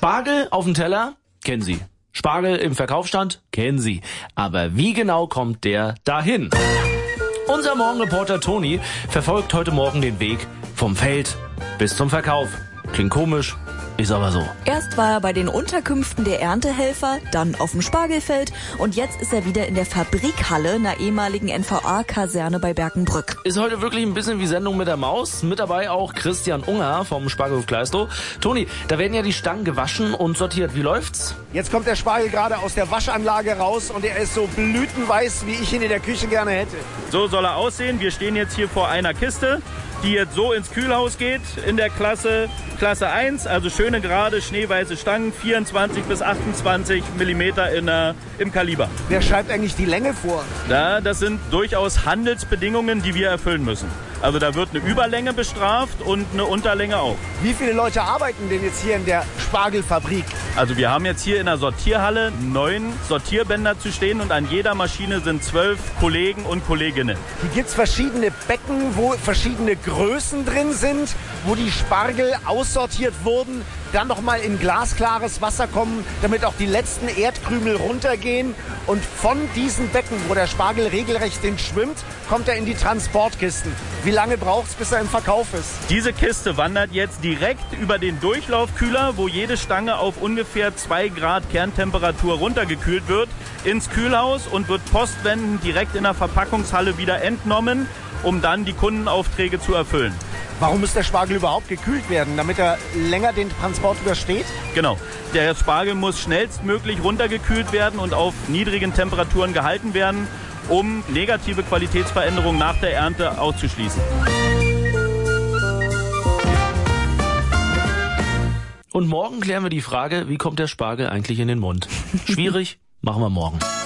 Spargel auf dem Teller? Kennen Sie. Spargel im Verkaufsstand? Kennen Sie. Aber wie genau kommt der dahin? Unser Morgenreporter Toni verfolgt heute Morgen den Weg vom Feld bis zum Verkauf. Klingt komisch, ist aber so. Erst war er bei den Unterkünften der Erntehelfer, dann auf dem Spargelfeld und jetzt ist er wieder in der Fabrikhalle einer ehemaligen NVA-Kaserne bei Berkenbrück. Ist heute wirklich ein bisschen wie Sendung mit der Maus. Mit dabei auch Christian Unger vom Spargelhof Kleistow. Toni, da werden ja die Stangen gewaschen und sortiert. Wie läuft's? Jetzt kommt der Spargel gerade aus der Waschanlage raus und er ist so blütenweiß, wie ich ihn in der Küche gerne hätte. So soll er aussehen. Wir stehen jetzt hier vor einer Kiste, die jetzt so ins Kühlhaus geht, in der Klasse 1, also schöne gerade schneeweiße Stangen, 24 bis 28 Millimeter im Kaliber. Wer schreibt eigentlich die Länge vor? Ja, das sind durchaus Handelsbedingungen, die wir erfüllen müssen. Also da wird eine Überlänge bestraft und eine Unterlänge auch. Wie viele Leute arbeiten denn jetzt hier in der Spargelfabrik? Also wir haben jetzt hier in der Sortierhalle 9 Sortierbänder zu stehen und an jeder Maschine sind 12 Kollegen und Kolleginnen. Hier gibt es verschiedene Becken, wo verschiedene Größen drin sind, wo die Spargel aussortiert wurden, dann nochmal in glasklares Wasser kommen, damit auch die letzten Erdkrümel runtergehen. Und von diesen Becken, wo der Spargel regelrecht schwimmt, kommt er in die Transportkisten. Wie lange braucht es, bis er im Verkauf ist? Diese Kiste wandert jetzt direkt über den Durchlaufkühler, wo jede Stange auf ungefähr 2 Grad Kerntemperatur runtergekühlt wird, ins Kühlhaus und wird postwendend direkt in der Verpackungshalle wieder entnommen, um dann die Kundenaufträge zu erfüllen. Warum muss der Spargel überhaupt gekühlt werden? Damit er länger den Transport übersteht? Genau. Der Spargel muss schnellstmöglich runtergekühlt werden und auf niedrigen Temperaturen gehalten werden, um negative Qualitätsveränderungen nach der Ernte auszuschließen. Und morgen klären wir die Frage, wie kommt der Spargel eigentlich in den Mund? Schwierig? Machen wir morgen.